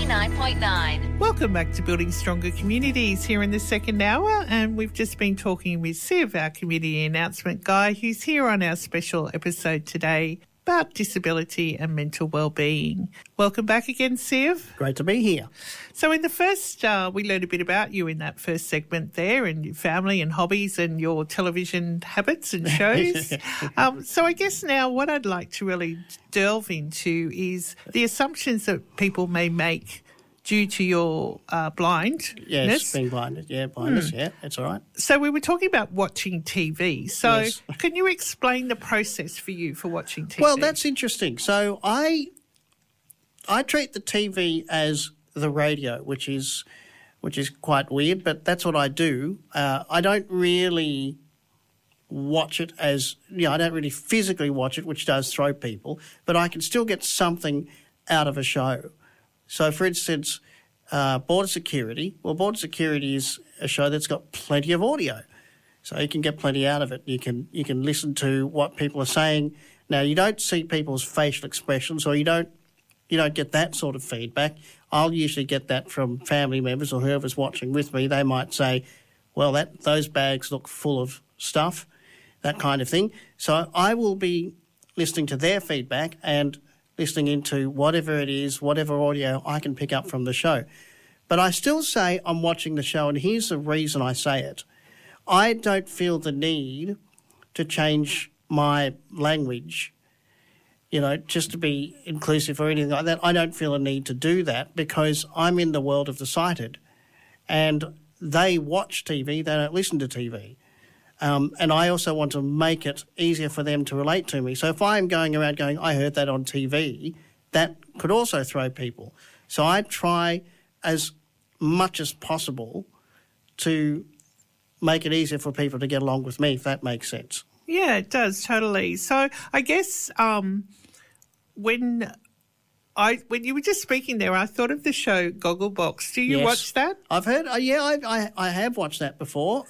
89.9. Welcome back to Building Stronger Communities here in the second hour, and we've just been talking with Siv, our community announcement guy, who's here on our special episode today about disability and mental well-being. Welcome back again, Siv. Great to be here. So in the first, we learned a bit about you in that first segment there, and your family and hobbies and your television habits and shows. So I guess now what I'd like to really delve into is the assumptions that people may make due to your blindness. Yes, being blinded. Yeah, blindness. Yeah, that's all right. So we were talking about watching TV. So Yes. can you explain the process for you for watching TV? Well, that's interesting. So I treat the TV as the radio, which is quite weird, but that's what I do. I don't really watch it as, I don't really physically watch it, which does throw people, but I can still get something out of a show. So, for instance, Border Security. Well, Border Security is a show that's got plenty of audio, so you can get plenty out of it. You can listen to what people are saying. Now, you don't see people's facial expressions, or you don't get that sort of feedback. I'll usually get that from family members or whoever's watching with me. They might say, "Well, those bags look full of stuff," that kind of thing. So I will be listening to their feedback and listening into whatever it is, whatever audio I can pick up from the show. But I still say I'm watching the show, and here's the reason I say it. I don't feel the need to change my language, just to be inclusive or anything like that. I don't feel a need to do that because I'm in the world of the sighted, and they watch TV, they don't listen to TV. And I also want to make it easier for them to relate to me. So if I'm going around going, "I heard that on TV," that could also throw people. So I try as much as possible to make it easier for people to get along with me, if that makes sense. Yeah, it does, totally. So I guess when you were just speaking there, I thought of the show Gogglebox. Do you watch that? I've heard, I have watched that before.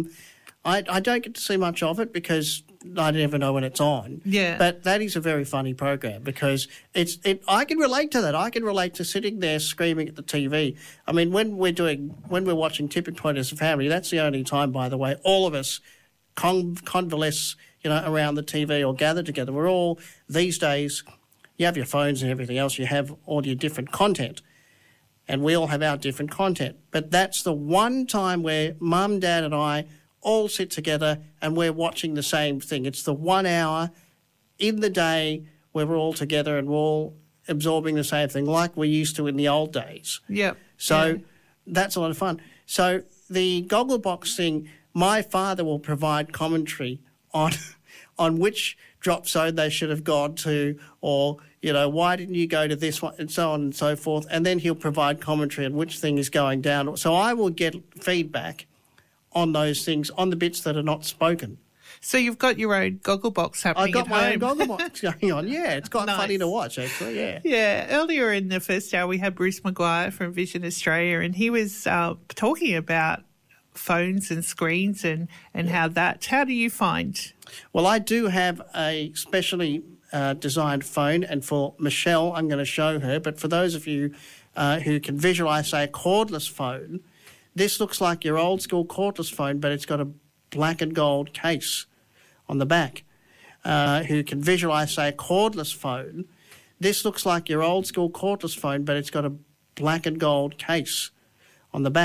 I don't get to see much of it because I never know when it's on. Yeah. But that is a very funny program because I can relate to that. I can relate to sitting there screaming at the TV. I mean, when we're watching Tipping Point as a family, that's the only time, by the way, all of us convalesce, around the TV or gather together. We're all, these days, you have your phones and everything else, you have all your different content. And we all have our different content. But that's the one time where Mum, Dad and I all sit together and we're watching the same thing. It's the 1 hour in the day where we're all together and we're all absorbing the same thing like we used to in the old days. Yep. So that's a lot of fun. So the Gogglebox thing, my father will provide commentary on which drop zone they should have gone to, or, why didn't you go to this one, and so on and so forth. And then he'll provide commentary on which thing is going down. So I will get feedback on those things, on the bits that are not spoken. So you've got your own Gogglebox happening at home. I've got my own Gogglebox going on, yeah. It's quite funny to watch, actually, yeah. Yeah, earlier in the first hour we had Bruce Maguire from Vision Australia, and he was talking about phones and screens and how do you find? Well, I do have a specially designed phone, and for Michelle I'm going to show her, but for those of you who can visualise, say, a cordless phone, this looks like your old school cordless phone, but it's got a black and gold case on the back. Who can visualise, say, a cordless phone, this looks like your old school cordless phone, but it's got a black and gold case on the back.